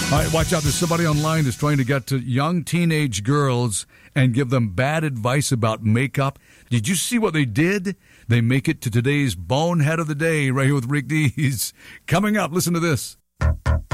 All right, watch out. There's somebody online that's trying to get to young teenage girls and give them bad advice about makeup. Did you see what they did? They make it to today's bonehead of the day right here with Rick Dees. Coming up, listen to this.